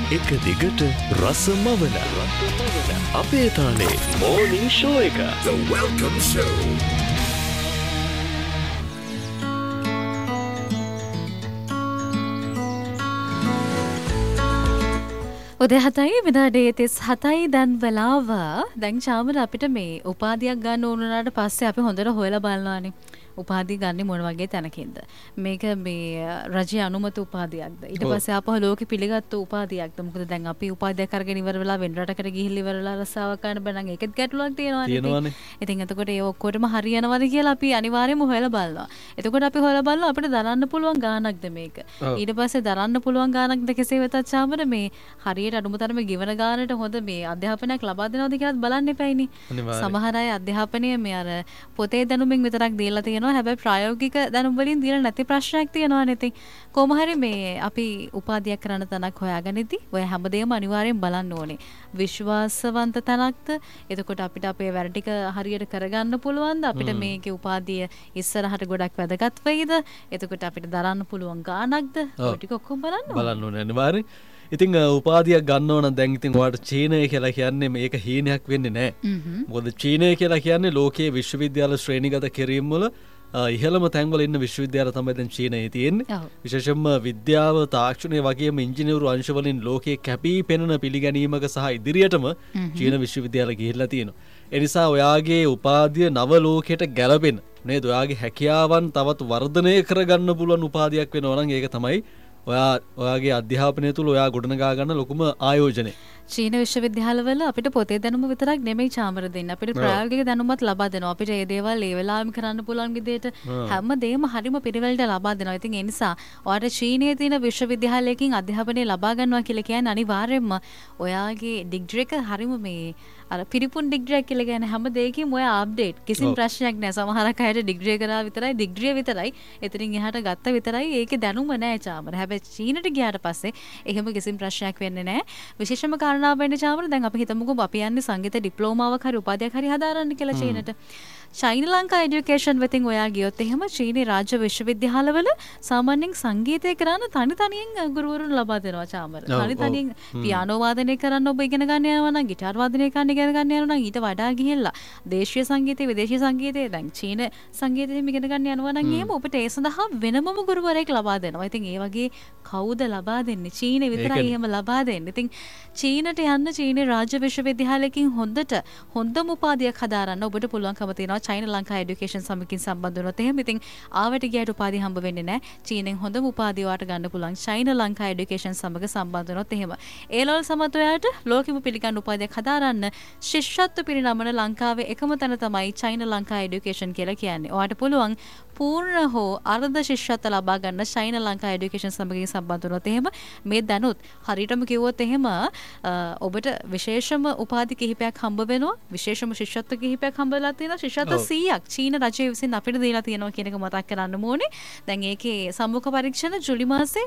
එක දිගට රසමවන අපේ තාලේ මෝනිං ෂෝ එක. The Welcome Show. උදේ 7යි විනාඩි 37යි දැන් වෙලාව. දැන් චාමර අපිට මේ උපාධියක් ගන්න ඕන වුණාට පස්සේ අපි හොඳට හොයලා බලනවානේ. උපාධිය ගන්න මොන වගේ තැනකින්ද? මේක මේ රජයේ අනුමත උපාධියක්ද? ඊට පස්සේ ආපහු ලෝකෙ පිළිගත්තු උපාධියක්ද? මොකද දැන් අපි උපාධියක් අරගෙන ඉවර වෙලා වෙන රටකට ගිහිල්ලා ඉවරලා රස්සාවක් කරන්න බෑ නම් ඒකෙත් ගැටලුවක් තියෙනවානේ. ඉතින් එතකොට ඒ ඔක්කොටම හරියනවද කියලා අපි අනිවාර්යයෙන්ම හොයලා බලනවා. එතකොට අපි හොයලා බලනවා අපිට දරන්න පුළුවන් ගාණක්ද මේක? ඊට පස්සේ දරන්න පුළුවන් ගාණක්ද කෙසේ වෙතත් චාමර මේ හරියට අනුමතරම ගෙවන ගානට හොඳ මේ අධ්‍යාපනයක් ලබා දෙනවද කියලාත් බලන්න එපයිනේ. සමහර අය අධ්‍යාපනය මේ අර පොතේ දැනුමින් විතරක් දීලා තියෙනවා. හැබැයි ප්‍රායෝගික දැනුම් වලින් දීලා නැති ප්‍රශ්නයක් තියෙනවානේ. ඉතින් කොහොම හරි මේ අපි උපාධියක් කරන්න තැනක් හොයාගනිද්දි ඔය හැමදේම අනිවාර්යෙන් බලන්න ඕනේ. විශ්වාසවන්ත තැනක්ද? එතකොට අපිට අපේ වැඩ ටික හරියට කරගන්න පුළුවන්ද? අපිට මේකේ උපාධිය ඉස්සරහට ගොඩක් වැදගත් වෙයිද? එතකොට අපිට දරන්න පුළුවන් ගාණක්ද? ඔය ටික ඔක්කොම බලන්න ඕනේ අනිවාර්යෙන්. ඉතින් උපාධියක් ගන්න ඕන දැන් ඉතින් ඔයාලට චීනය කියලා කියන්නේ මේක හීනයක් වෙන්නේ නැහැ. මොකද චීනය කියලා කියන්නේ ලෝකයේ විශ්වවිද්‍යාල ශ්‍රේණිගත කිරීම වල ඉහළම තැන්වල ඉන්න විශ්වවිද්‍යාල තමයි දැන් චීනයේ තියෙන්නේ. විශේෂයෙන්ම විද්‍යාව, තාක්ෂණය වගේම ඉංජිනේරු අංශ වලින් ලෝකයේ කැපී පෙනෙන පිළිගැනීමක සහ ඉදිරියටම චීන විශ්වවිද්‍යාල ගිහිල්ලා තියෙනවා. ඒ නිසා ඔයාගේ උපාධිය නව ලෝකයට ගැලපෙන නේද? ඔයාගේ හැකියාවන් තවත් වර්ධනය කරගන්න පුළුවන් උපාධියක් වෙනවා නම් ඒක තමයි ඔයාගේ අධ්‍යාපනය තුළ ඔයා ගොඩනගා ගන්න ලොකුම ආයෝජනය. චීන විශ්වවිද්‍යාලවල අපිට පොතේ දැනුම විතරක් නෙමෙයි චාමර දෙන්නේ. අපිට ප්‍රායෝගික දැනුමත් ලබා දෙනවා. අපිට මේ දේවල් ඒ වෙලාවෙම කරන්න පුළුවන් විදිහට හැමදේම හරිම පිළිවෙලට ලබා දෙනවා. ඉතින් ඒ නිසා ඔයාලට චීනයේ තියෙන විශ්වවිද්‍යාලයකින් අධ්‍යාපනය ලබා ගන්නවා කියලා කියන්නේ අනිවාර්යයෙන්ම ඔයාගේ ඩිග්‍රී එක හරිම මේ අර පිරිපුන් ඩිග්‍රියක් කියලා කියන හැම දෙයකින්ම ඔයා අප්ඩේට්. කිසිම ප්‍රශ්නයක් නැහැ. සමහරක් අයට ඩිග්‍රිය කරා විතරයි ඩිග්‍රිය විතරයි. එතනින් එහාට ගත්ත විතරයි. ඒකේ දැනුම නැහැ චාමර. හැබැයි චීනට ගියාට පස්සේ එහෙම කිසිම ප්‍රශ්නයක් වෙන්නේ නැහැ. විශේෂම කාරණාව වෙන්නේ චාමර දැන් අපි හිතමුකෝ අපි යන්නේ සංගීත ඩිප්ලෝමාවක් හරි උපාධියක් හරි හදාරන්න කියලා චීනට. ශ්‍රී ලංකා එඩියුකේෂන් වෙතින් ඔයා ගියොත් එහෙම චීනී රාජ්‍ය විශ්වවිද්‍යාලවල සාමාන්‍යයෙන් සංගීතය කරන තනියෙන් ගුරුවරුන් ලබා දෙනවා චාමර. තනියෙන් පියානෝ වාදනය කරන්න ඔබ ඉගෙන ගන්න යනවා නම් ගිටාර් වාදනය කරන්න ඉගෙන ගන්න යනවා නම් ඊට වඩා ගිහිල්ලා දේශීය සංගීතය විදේශීය සංගීතය දැන් චීන සංගීතය ඉගෙන ගන්න යනවා නම් එහෙම ඔබට ඒ සඳහා වෙනමම ගුරුවරයෙක් ලබා දෙනවා. ඉතින් ඒ වගේ කවුද ලබා දෙන්නේ? චීන විතරයි එහෙම ලබා දෙන්නේ. ඉතින් චීනට යන්න චීනී රාජ්‍ය විශ්වවිද්‍යාලයකින් හොඳම උපාධියක් හදාරන්න ඔබට පුළුවන්කම තියෙනවා. චීන ලංකා එඩියුකේෂන් සමගින් සම්බන්ධ වුණොත් එහෙම ඉතින් ආවට ගියට උපාධිය හම්බ වෙන්නේ නැහැ. චීනෙන් හොඳම උපාධිය වාට ගන්න පුළුවන් චීන ලංකා එඩියුකේෂන් සමග සම්බන්ධ වුණොත් එහෙම. ඒ ලෝල් සමත් ඔයාට ලෝකෙම පිළිගන්න උපාධියක් හදාරන්න ශිෂ්‍යත්ව පිරිනමන ලංකාවේ එකම තැන තමයි චීන ලංකා එඩියුකේෂන් කියලා කියන්නේ. ඔයාට පුළුවන් පූර්ණ හෝ අර්ධ ශිෂ්‍යත්ව ලබා ගන්න චීන ලංකා එඩියුකේෂන් සමගින් සම්බන්ධ වුණොත් එහෙම මේ දැනුත් හරියටම කිව්වොත් එහෙම ඔබට විශේෂම උපාධි කිහිපයක් හම්බ වෙනවා. විශේෂම ශිෂ්‍යත්ව කිහිපයක් හම්බ වෙලා තියෙනවා. ශිෂ්‍යත්ව 100ක් චීන රජය විසින් අපිට දීලා තියෙනවා කියන එක මතක් කරන්න ඕනේ. දැන් ඒකේ සම්මුඛ පරීක්ෂණ ජූලි මාසේ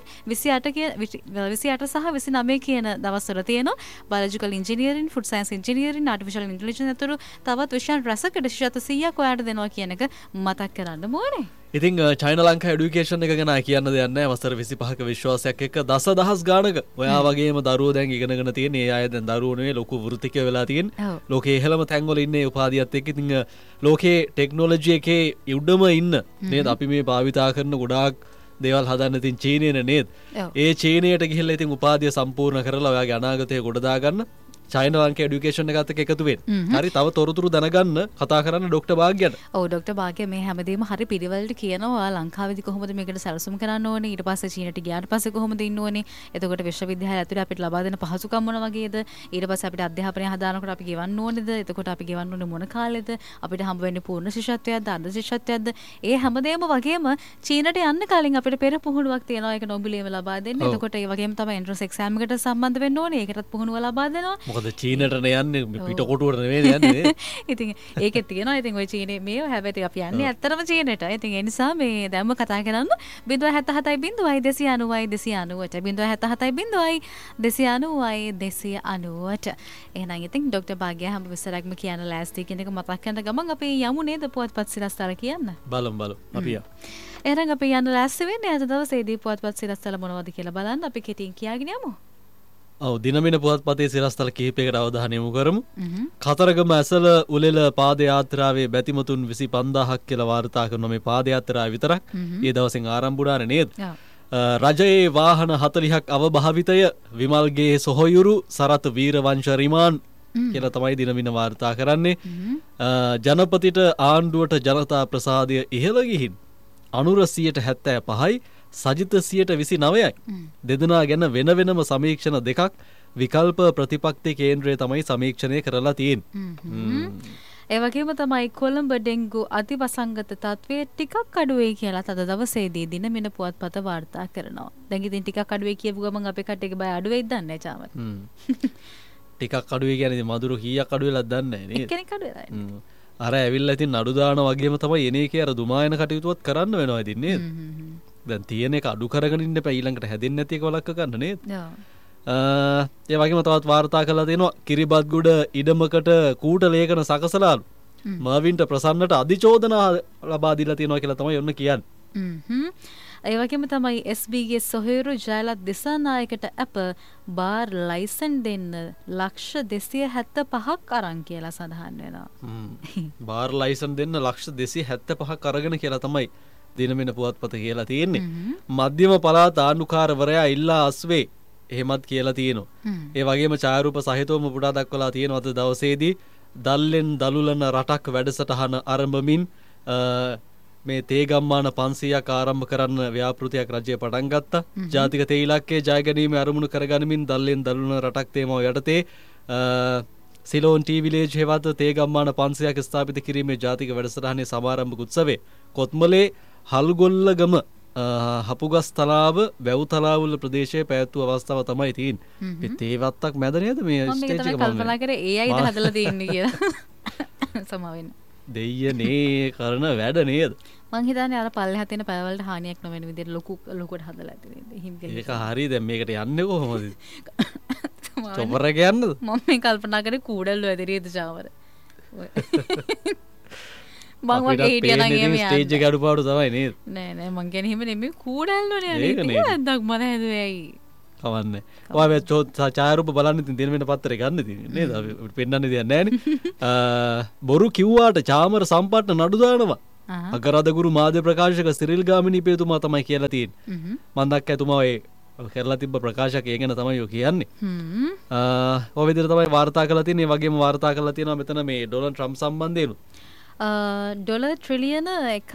28 සහ 29 කියන දවස්වල තියෙනවා. Biological engineering, food science engineering, artificial intelligence ඇතුළු තවත් විෂයන් රසකට ශිෂ්‍යත්ව 100ක් ඔයාලට දෙනවා කියන එක මතක් කරන්න ඕනේ. ඉතින් චීන ලංකා එඩියුකේෂන් එක ගැන කියන්න දෙයක් නැහැ. වසර 25ක විශ්වාසයක් එක්ක දසදහස් ගාණක ඔයා වගේම දරුවෝ දැන් ඉගෙනගෙන තියෙන. ඒ අය දැන් දරුවෝ නෙවෙයි ලොකු වෘත්තිකයෝ වෙලා තියෙන්නේ. ලෝකයේ ඉහළම තැන්වල ඉන්නේ උපාධියත් එක්ක. ඉතින් ලෝකයේ ටෙක්නොලොජි එකේ උඩම ඉන්න නේද අපි මේ භාවිතා කරන ගොඩාක් දේවල් හදන්න ඉතින් චීනයේ නේද? ඒ චීනයට ගිහිල්ලා ඉතින් උපාධිය සම්පූර්ණ කරලා ඔයාගේ අනාගතය ගොඩ දාගන්න චීන ලංකා එඩියුකේෂන් එකත් එක්ක එකතු වෙන්න. හරි තව තොරතුරු දැනගන්න කතා කරන්න ડોක්ටර් භාග්‍යයට. ඔව් ડોක්ටර් භාග්‍ය මේ හැමදේම හරි පිළිවෙලට කියනවා. ලංකාවේදී කොහොමද මේකට සැලසුම් කරන්න ඕනේ? ඊට පස්සේ චීනට ගියාට පස්සේ කොහොමද ඉන්න ඕනේ? එතකොට විශ්වවිද්‍යාලය ඇතුලේ අපිට ලබා දෙන පහසුකම් මොන වගේද? ඊට පස්සේ අපිට අධ්‍යාපනය හදානකොට අපි ගෙවන්න ඕනේද? එතකොට අපි ගෙවන්න ඕනේ මොන කාලෙද? අපිට හම්බ වෙන්නේ පූර්ණ ශිෂ්‍යත්වයක්ද අර්ධ ශිෂ්‍යත්වයක්ද? ඒ හැමදේම වගේම චීනට යන්න කලින් අපිට පෙර පුහුණුවක් තියෙනවා. ඒක නොබිලියම ලබා දෙන්න. එතකොට ඒ වගේම තමයි එන්ට්‍රන්ස් එක්සෑම් එකට සම්බන්ධ වෙන්න ඕනේ. ඒකටත් පුහුණුව ලබා දෙනවා. මොකද චීනට පිටකොටුවට නෙවෙයි යන්නේ. ඉතින් ඒකෙත් තියෙනවා. ඉතින් ওই චීනේ මේව හැබැයි අපි යන්නේ ඇත්තටම චීනට. ඉතින් ඒ නිසා මේ දැම්ම කතා කරන්න 077.290.290 එහෙනම් ඉතින් ડોක්ටර් භාග්‍ය හැම විසරක්ම කියන ලෑස්ති කියන එක මතක් කරන ගමන් අපි යමු නේද පුවත්පත් සිරස්තල කියන්න. බලමු අපි යමු. එහෙනම් අපි යන්න ලෑස්ති වෙන්නේ අද දවසේදී පුවත්පත් සිරස්තල මොනවද කියලා බලන්න අපි කෙටියෙන් කියාගෙන යමු. ඔව් දිනමින පුවත්පතේ සිරස්තල කිහිපයකට අවධානය යොමු කරමු. කතරගම ඇසල උලෙල පාද යාත්‍රාවේ බැතිමතුන් 25000ක් කියලා වාර්තා කරන මේ පාද යාත්‍රාව විතරක් ඊ දවසෙන් ආරම්භ වුණානේ නේද? රජයේ වාහන 40ක් අවභාවිතය විමල්ගේ සොහොයුරු සරත් වීරවංශ රිමාන් කියලා තමයි දිනමින වාර්තා කරන්නේ. ජනපතිට ආණ්ඩුවට ජනතා ප්‍රසාදය ඉහළ ගිහින් අනුර 75යි සජිත 29යි. දෙදෙනා ගැන වෙන වෙනම සමීක්ෂණ දෙකක් විකල්ප ප්‍රතිපක්ති කේන්ද්‍රය තමයි සමීක්ෂණය කරලා තියෙන්නේ. ඒ වගේම තමයි කොළඹ ඩෙන්ගු අතිවසංගත තත්ත්වය ටිකක් අඩුවේ කියලා අද දවසේදී දිනමින පුවත්පත වාර්තා කරනවා. දැන් ඉතින් ටිකක් අඩුවේ කියපු ගමන් අපේ කට්ටියගේ බය අඩු වෙයිද දන්නේ නැහැ චාමර. ටිකක් අඩුවේ කියන්නේ ඉතින් මధుර කීයක් අඩු වෙලාද දන්නේ නැහැ නේද? කෙනෙක් අඩු වෙලා ඉන්නේ. අර ඇවිල්ලා ඉතින් නඩු දාන වගේම තමයි එන එකේ අර දුමායන කටයුතුවත් කරන්න වෙනවා ඉතින් නේද? දැන් තියෙන එක අඩු කරගෙන ඉන්න එපා ඊළඟට හැදෙන්නේ නැති එක වලක්ක ගන්න නේද? ඒ වගේම තවත් වාර්තා කරලා තියෙනවා කිරිබත්ගුඩ ඉඩමකට කූට ලේඛන සකසලාලු. මර්වින්ට ප්‍රසන්නට අධිචෝදනා ලබා දීලා තියෙනවා කියලා තමයි ඔන්න කියන්නේ. ඒ වගේම තමයි SBගේ සොහොයුරු ජයලත් දිසානායකට අප බාර් ලයිසන් දෙන්න ලක්ෂ 275ක් අරන් කියලා සඳහන් වෙනවා. බාර් ලයිසන් දෙන්න ලක්ෂ 275ක් අරගෙන කියලා තමයි දිනමින පුවත්පත කියලා තියෙන්නේ. මධ්‍යම පළාත් ආණ්ඩුකාරවරයා ඉල්ලා අස්වේ එහෙමත් කියලා තියෙනවා. ඒ වගේම ඡායාරූප සහිතවම පුටා දක්වලා තියෙනවා අද දවසේදී දල්ලෙන් දලුලන රටක් වැඩසටහන ආරම්භමින් මේ තේගම්මාන 500ක් ආරම්භ කරන්න ව්‍යාපෘතියක් රජය පටන් ගත්තා. ජාතික තේ ඉලක්කය ජය ගැනීම අරමුණු කරගනිමින් දල්ලෙන් දලුලන රටක් තේමාව යටතේ සිලෝන් ටී විලේජ් හෙවත් තේගම්මාන 500ක් ස්ථාපිත කිරීමේ ජාතික වැඩසටහනේ සමාරම්භ උත්සවය කොත්මලේ හල්ගොල්ලගම හපුගස් තලාව වැව් තලාවුල ප්‍රදේශයේ පැවැත්වූ අවස්ථාව තමයි තියෙන්නේ. තේවත්තක් මැද නේද මේ ස්ටේජ් එක? මම කල්පනා කරේ AIද හදලා තියෙන්නේ කියලා. සමාවෙන්න. දෙයියනේ කරන වැඩ නේද? මං හිතන්නේ අර පල්ලෙහා තියෙන පැවවලට හානියක් නොවන විදිහට ලොකුවට හදලා තියෙන්නේ. ඒක හරිය දැන් මේකට යන්නේ කොහොමද? චොපර යන්නද? මම මේ කල්පනා කරේ කූඩල්ලු ඇදිරියද චාවර. මං වගේ හිටියා නම් එහෙම යන්නේ. ස්ටේජ් එක අඩුපාඩු තමයි නේද? නෑ නෑ මං කියන්නේ එහෙම නෙමෙයි කූඩල්ලුනේ අනේ. ඒක නැද්දක් මම හැදුවේ ඇයි? කවන්නේ. ඔයා ඡායාරූප බලන්න ඉතින් දිනමින පත්තරේ ගන්න ඉතින් නේද? අපි පෙන්නන්න දෙයක් නෑනේ. බොරු කිව්වාට චාමර සම්පන්න නඩු දානවා. අගරාධගුරු මාධ්‍ය ප්‍රකාශක සිරිල් ගාමිණී පේතුමා තමයි කියලා තියෙන්නේ. මම දැක්කා එතුමා ඒ කරලා තිබ්බ ප්‍රකාශක ඒ ගැන තමයි ඔය කියන්නේ. ඔය විදිහට තමයි වාර්තා කරලා තියෙන්නේ. ඒ වගේම වාර්තා කරලා තියෙනවා මෙතන මේ ඩොනල්ඩ් ට්‍රම්ප් සම්බන්ධයෙන්. ඩොලර් ට්‍රිලියන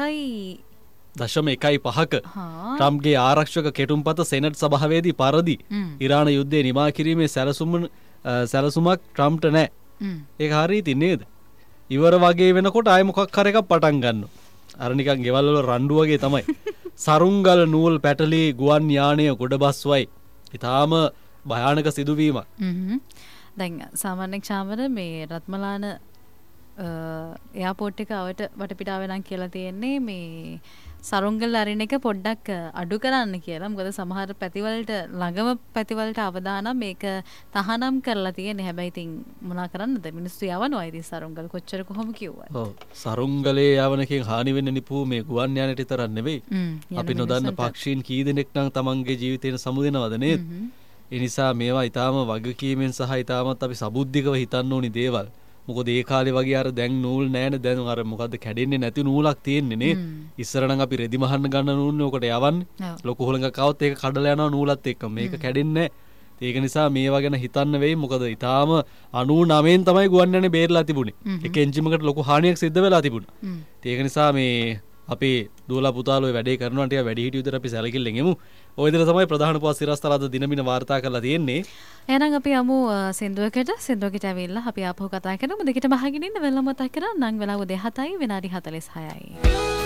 1.5ක ට්‍රම්ප්ගේ ආරක්ෂක කෙටුම්පත සෙනට් සභාවේදී පරදි ඉරාන යුද්ධය නිමා කිරීමේ සැලසුමක් ට්‍රම්ප්ට නෑ. ඒක හරිය ඉතින් නේද? ඉවර වගේ වෙනකොට ආයෙ මොකක් හරි එකක් පටන් ගන්නවා. අර නිකන් ගෙවල් වල රණ්ඩු වගේ තමයි. සරුංගල නූල් පැටලී ගුවන් යානය ගොඩබස්වයි. ඊටාම භයානක සිදුවීමක්. දැන් සාමාන්‍යයෙන් චාමර මේ රත්මලාන එයාපෝට් එක අවට වටපිටාව නම් කියලා තියෙන්නේ මේ සරුංගල් අරින එක පොඩ්ඩක් අඩු කරන්න කියලා. මොකද සමහර පැතිවලට ළඟම පැතිවලට අවදානම් මේක තහනම් කරලා තියෙන්නේ. හැබැයි ඉතින් මොනා කරන්නද මිනිස්සු යවනවා ඉතින් සරුංගල් කොච්චර කොහොම කිව්වත්. ඔව් සරුංගලේ යවනකින් හානි වෙන්න නිපු මේ ගුවන් යානයට විතරක් නෙවෙයි. අපි නොදන්න පක්ෂීන් කී දෙනෙක් නම් තමන්ගේ ජීවිතේට සමුදෙනවද නේද? ඒ නිසා මේවා ඊටාම වගකීමෙන් සහ ඊටාමත් අපි සබුද්ධිකව හිතන්න ඕනි දේවල්. මොකද ඒ කාලේ වගේ අර දැන් නූල් නෑනේ. දැන් අර මොකද්ද කැඩෙන්නේ නැති නූලක් තියෙන්නේ නේ. ඉස්සර නම් අපි රෙදි මහන්න ගන්න නූල්නේ ඔකට යවන්නේ. ලොකු හොලඟක් આવත් ඒක කඩලා යනවා නූලත් එක්ක. මේක කැඩෙන්නේ නෑ. ඒක නිසා මේවා ගැන හිතන්න වෙයි. මොකද ඊටාම 99න් තමයි ගුවන් යානේ බේරලා තිබුණේ. එක එන්ජිමකට ලොකු හානියක් සිද්ධ වෙලා තිබුණා. ඒක නිසා මේ අපේ දුවලා පුතාලෝ වැඩේ කරනවා ටික වැඩි හිටිය විතර අපි සැලකිල්ලෙන් එමු. ඔය විදිහට තමයි ප්‍රධාන පුවත් සිරස්තල අද දිනමින වාර්තා කරලා තියෙන්නේ. එහෙනම් අපි යමු සින්දුවකට ඇවිල්ලා අපි ආපහු කතා කරමු. දෙකට බහගෙන ඉන්න වෙලාව මතක් කරා නම් වෙලාව 7යි විනාඩි 46යි.